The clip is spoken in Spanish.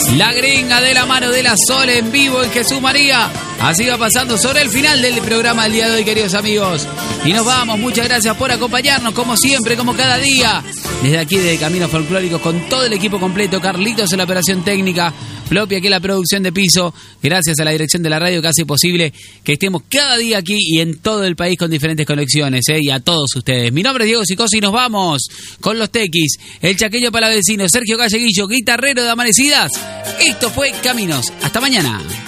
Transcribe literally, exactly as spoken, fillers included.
La Gringa de la mano de la Sol en vivo en Jesús María. Así va pasando sobre el final del programa del día de hoy, queridos amigos. Y nos vamos, muchas gracias por acompañarnos, como siempre, como cada día. Desde aquí, de Caminos Folclóricos, con todo el equipo completo. Carlitos en la operación técnica, Floppy aquí en la producción de piso. Gracias a la dirección de la radio que hace posible que estemos cada día aquí y en todo el país con diferentes conexiones, ¿eh? Y a todos ustedes. Mi nombre es Diego Sicosi y nos vamos con los tequis, el chaqueño palavecino, Sergio Galleguillo, guitarrero de Amanecidas. Esto fue Caminos. Hasta mañana.